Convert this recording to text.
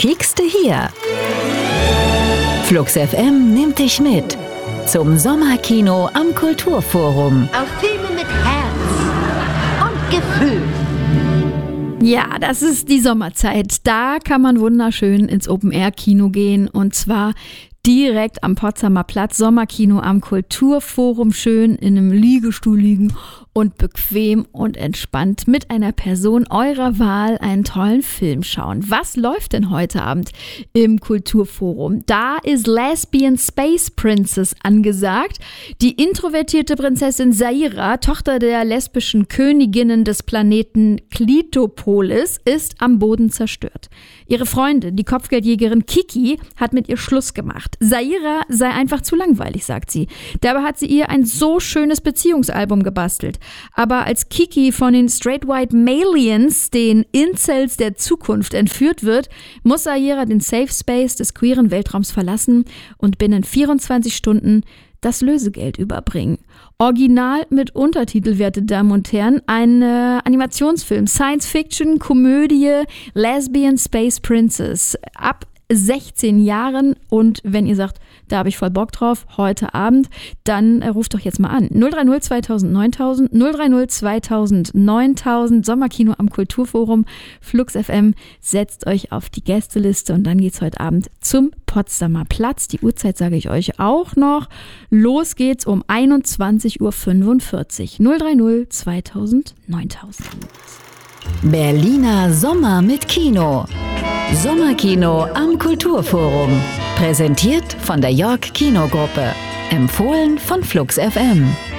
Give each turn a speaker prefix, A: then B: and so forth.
A: Kiekste hier. Flux FM nimmt dich mit zum Sommerkino am Kulturforum.
B: Auf Filme mit Herz und Gefühl.
C: Ja, das ist die Sommerzeit. Da kann man wunderschön ins Open-Air-Kino gehen und zwar direkt am Potsdamer Platz. Sommerkino am Kulturforum, schön in einem Liegestuhl liegen und bequem und entspannt mit einer Person eurer Wahl einen tollen Film schauen. Was läuft denn heute Abend im Kulturforum? Da ist Lesbian Space Princess angesagt. Die introvertierte Prinzessin Saira, Tochter der lesbischen Königinnen des Planeten Klitopolis, ist am Boden zerstört. Ihre Freundin, die Kopfgeldjägerin Kiki, hat mit ihr Schluss gemacht. Saira sei einfach zu langweilig, sagt sie. Dabei hat sie ihr ein so schönes Beziehungsalbum gebastelt. Aber als Kiki von den Straight White Malians, den Incels der Zukunft, entführt wird, muss Saira den Safe Space des queeren Weltraums verlassen und binnen 24 Stunden das Lösegeld überbringen. Original mit Untertitel, werte Damen und Herren, ein Animationsfilm, Science-Fiction, Komödie, Lesbian Space Princess, ab 16 Jahren, und wenn ihr sagt, da habe ich voll Bock drauf, heute Abend, dann ruft doch jetzt mal an. 030 2000 9000, 030 2000 9000, Sommerkino am Kulturforum, Flux FM, setzt euch auf die Gästeliste und dann geht's heute Abend zum Potsdamer Platz. Die Uhrzeit sage ich euch auch noch. Los geht's um 21:45 Uhr. 030 2000 9000.
A: Berliner Sommer mit Kino. Sommerkino am Kulturforum. Präsentiert von der York Kinogruppe. Empfohlen von Flux FM.